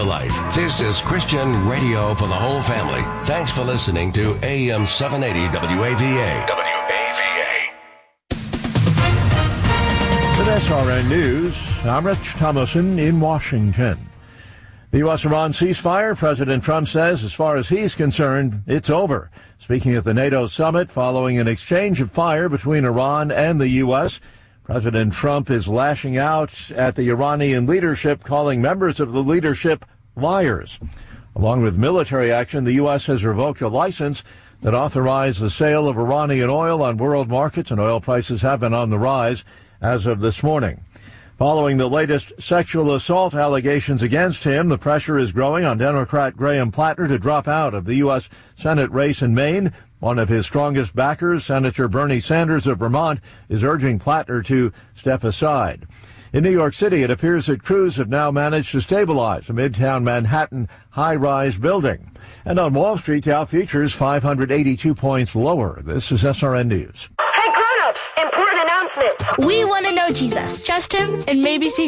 life. This is Christian radio for the whole family. Thanks for listening to AM 780 WAVA. With SRN News, I'm Rich Thomason in Washington. The U.S.-Iran ceasefire, President Trump says, as far as he's concerned, it's over. Speaking at the NATO summit following an exchange of fire between Iran and the U.S., President Trump is lashing out at the Iranian leadership, calling members of the leadership liars. Along with military action, the U.S. has revoked a license that authorized the sale of Iranian oil on world markets, and oil prices have been on the rise as of this morning. Following the latest sexual assault allegations against him, the pressure is growing on Democrat Graham Plattner to drop out of the U.S. Senate race in Maine. One of his strongest backers, Senator Bernie Sanders of Vermont, is urging Plattner to step aside. In New York City, it appears that crews have now managed to stabilize a Midtown Manhattan high-rise building. And on Wall Street, Dow futures 582 points lower. This is SRN News. Hey, grown-ups, important announcement. We want to know Jesus. Trust him and maybe see